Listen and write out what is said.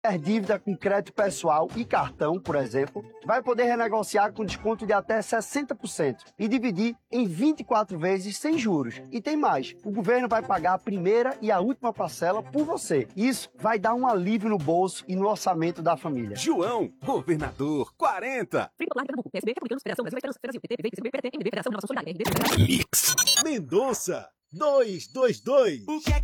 dívida com crédito pessoal e cartão, por exemplo, vai poder renegociar com desconto de até 60% e dividir em 24 vezes sem juros. E tem mais, o governo vai pagar a primeira e a última parcela por você. Isso vai dar um alívio no bolso e no orçamento da família. João, governador 40. Mix. Mendonça 222.